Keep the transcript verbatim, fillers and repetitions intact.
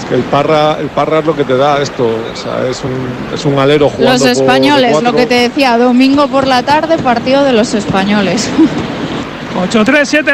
que el Parra, el Parra es lo que te da esto, o sea, es un, es un alero jugando. Los españoles, por lo que te decía, domingo por la tarde, partido de los españoles. ocho tres siete